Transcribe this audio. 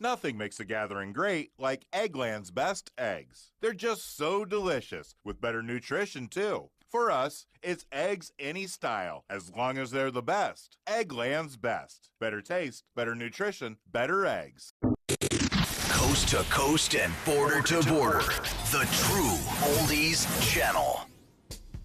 Nothing makes a gathering great like Eggland's Best eggs. They're just so delicious, with better nutrition too. For us, it's eggs any style, as long as they're the best. Eggland's Best. Better taste, better nutrition, better eggs. Coast to coast and border to border. The True Oldies Channel.